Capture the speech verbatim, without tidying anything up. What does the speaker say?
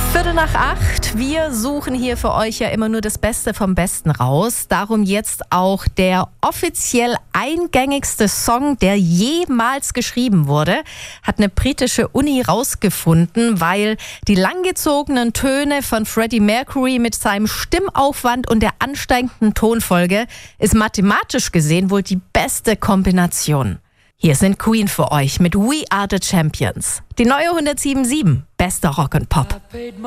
Viertel nach acht. Wir suchen hier für euch ja immer nur das Beste vom Besten raus. Darum jetzt auch der offiziell eingängigste Song, der jemals geschrieben wurde, hat eine britische Uni rausgefunden, weil die langgezogenen Töne von Freddie Mercury mit seinem Stimmaufwand und der ansteigenden Tonfolge ist mathematisch gesehen wohl die beste Kombination. Hier sind Queen für euch mit We Are the Champions. Die neue hundertsieben Komma sieben. Bester Rock and Pop.